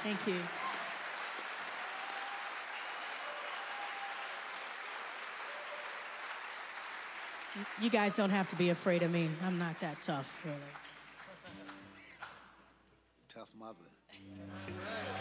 Thank you. You guys don't have to be afraid of me. I'm not that tough, really. Tough mother.